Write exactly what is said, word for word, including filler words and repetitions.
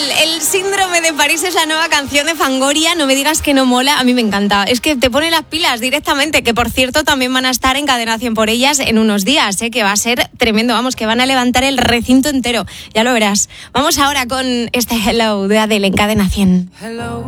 el síndrome de París es la nueva canción de Fangoria. No me digas que no mola, a mí me encanta. Es que te pone las pilas directamente, que por cierto también van a estar en Cadena cien por ellas en unos días, ¿eh? Que va a ser tremendo, vamos, que van a levantar el recinto entero, ya lo verás. Vamos ahora con este Hello de Adele en Cadena cien. Hello.